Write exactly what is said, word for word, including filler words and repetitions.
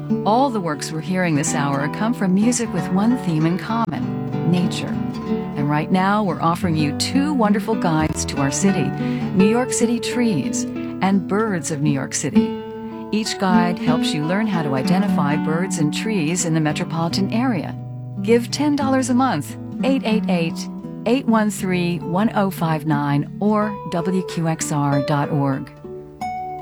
All the works we're hearing this hour come from music with one theme in common: nature. And right now, we're offering you two wonderful guides to our city, New York City Trees and Birds of New York City. Each guide helps you learn how to identify birds and trees in the metropolitan area. Give ten dollars a month, eight eight eight, eight one three, one zero five nine, or W Q X R dot org.